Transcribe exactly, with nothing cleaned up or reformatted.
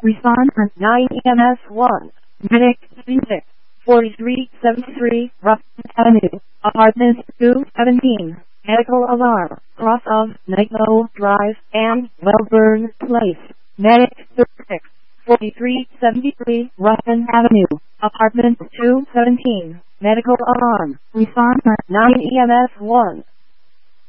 Responder nine E M S one. Medic six. forty-three seventy-three Ruffin Avenue, Apartment two seventeen. Medical alarm, cross of Nightlow Drive and Wellburn Place. Medic thirty-six. forty-three seventy-three Ruffin Avenue, Apartment two seventeen. Medical alarm. Responder nine E M S one.